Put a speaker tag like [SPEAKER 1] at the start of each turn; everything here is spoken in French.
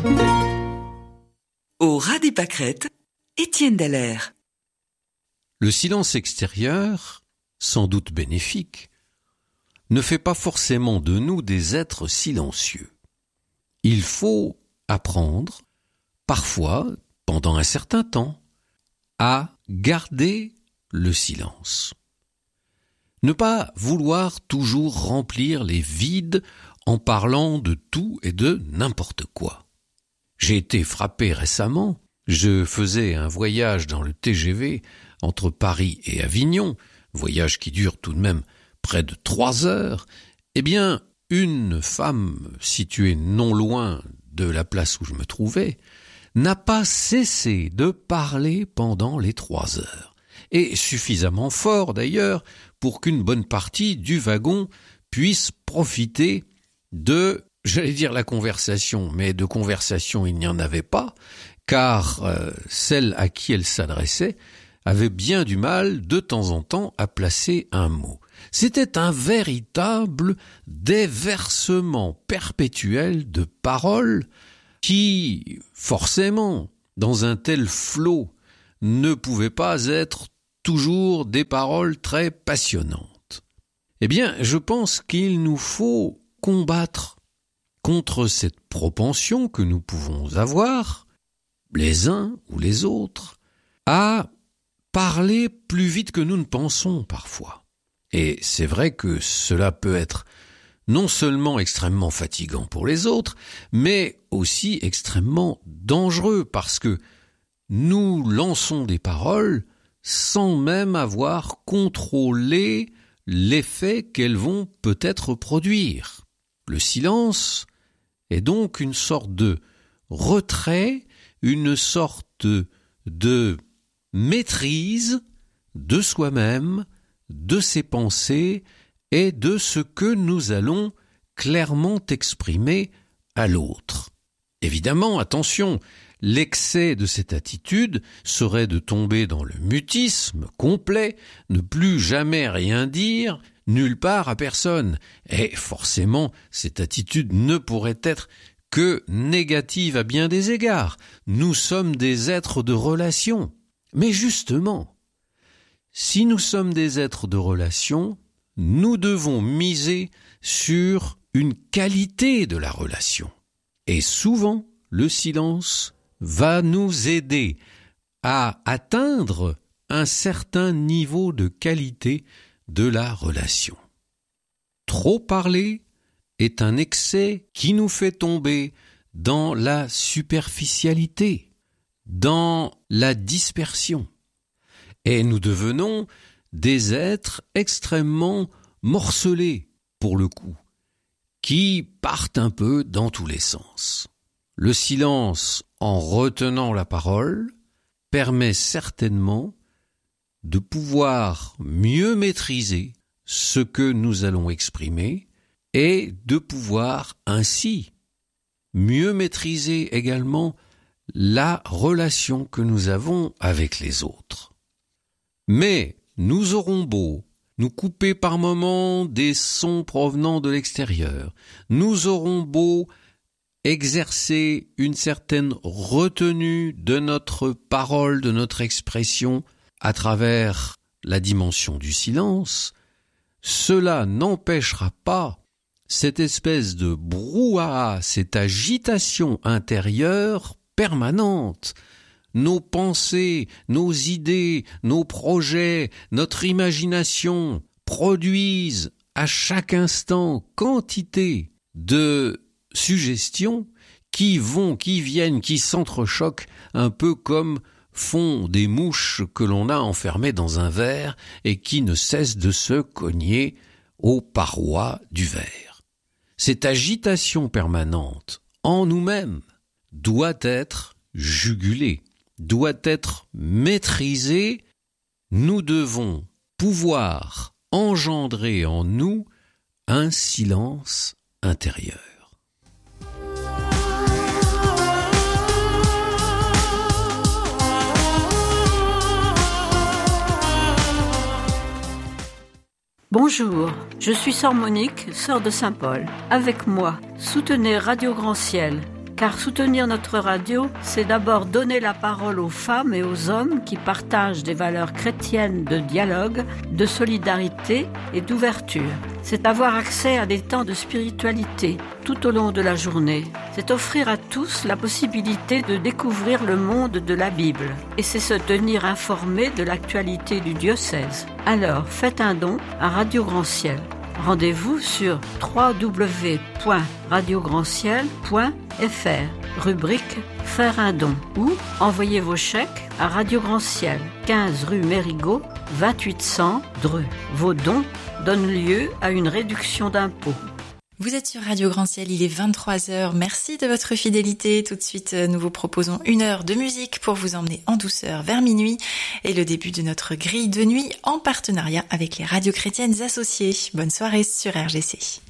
[SPEAKER 1] Au ras des pâquerettes, Étienne Dallaire.
[SPEAKER 2] Le silence extérieur, sans doute bénéfique, ne fait pas forcément de nous des êtres silencieux. Il faut apprendre, parfois, pendant un certain temps, à garder le silence. Ne pas vouloir toujours remplir les vides en parlant de tout et de n'importe quoi. J'ai été frappé récemment, je faisais un voyage dans le TGV entre Paris et Avignon, voyage qui dure tout de même près de 3 heures, eh bien, une femme située non loin de la place où je me trouvais n'a pas cessé de parler pendant les 3 heures, et suffisamment fort d'ailleurs pour qu'une bonne partie du wagon puisse profiter de, j'allais dire la conversation, mais de conversation il n'y en avait pas, car celle à qui elle s'adressait avait bien du mal de temps en temps à placer un mot. C'était un véritable déversement perpétuel de paroles qui, forcément, dans un tel flot, ne pouvaient pas être toujours des paroles très passionnantes. Eh bien, je pense qu'il nous faut combattre contre cette propension que nous pouvons avoir, les uns ou les autres, à parler plus vite que nous ne pensons parfois. Et c'est vrai que cela peut être non seulement extrêmement fatigant pour les autres, mais aussi extrêmement dangereux parce que nous lançons des paroles sans même avoir contrôlé l'effet qu'elles vont peut-être produire. Le silence est donc une sorte de retrait, une sorte de maîtrise de soi-même, de ses pensées et de ce que nous allons clairement exprimer à l'autre. Évidemment, attention, l'excès de cette attitude serait de tomber dans le mutisme complet, ne plus jamais rien dire, nulle part à personne. Et forcément, cette attitude ne pourrait être que négative à bien des égards. Nous sommes des êtres de relation. Mais justement, si nous sommes des êtres de relation, nous devons miser sur une qualité de la relation. Et souvent, le silence va nous aider à atteindre un certain niveau de qualité de la relation. Trop parler est un excès qui nous fait tomber dans la superficialité, dans la dispersion. Et nous devenons des êtres extrêmement morcelés, pour le coup, qui partent un peu dans tous les sens. Le silence, en retenant la parole, permet certainement de pouvoir mieux maîtriser ce que nous allons exprimer et de pouvoir ainsi mieux maîtriser également la relation que nous avons avec les autres. Mais nous aurons beau nous couper par moments des sons provenant de l'extérieur, nous aurons beau exercer une certaine retenue de notre parole, de notre expression à travers la dimension du silence, cela n'empêchera pas cette espèce de brouhaha, cette agitation intérieure permanente. Nos pensées, nos idées, nos projets, notre imagination produisent à chaque instant quantité de suggestions qui vont, qui viennent, qui s'entrechoquent un peu comme font des mouches que l'on a enfermées dans un verre et qui ne cessent de se cogner aux parois du verre. Cette agitation permanente en nous-mêmes doit être jugulée, doit être maîtrisée. Nous devons pouvoir engendrer en nous un silence intérieur.
[SPEAKER 3] Bonjour, je suis sœur Monique, sœur de Saint-Paul. Avec moi, soutenez Radio Grand Ciel. Car soutenir notre radio, c'est d'abord donner la parole aux femmes et aux hommes qui partagent des valeurs chrétiennes de dialogue, de solidarité et d'ouverture. C'est avoir accès à des temps de spiritualité tout au long de la journée. C'est offrir à tous la possibilité de découvrir le monde de la Bible. Et c'est se tenir informé de l'actualité du diocèse. Alors, faites un don à Radio Grand Ciel. Rendez-vous sur www.radiograndciel.fr, rubrique Faire un don, ou envoyez vos chèques à Radio Grand Ciel, 15 rue Mérigot, 2800 Dreux. Vos dons donnent lieu à une réduction d'impôts.
[SPEAKER 4] Vous êtes sur Radio Grand Ciel, il est 23h. Merci de votre fidélité. Tout de suite, nous vous proposons 1 heure de musique pour vous emmener en douceur vers minuit et le début de notre grille de nuit en partenariat avec les radios chrétiennes associées. Bonne soirée sur RGC.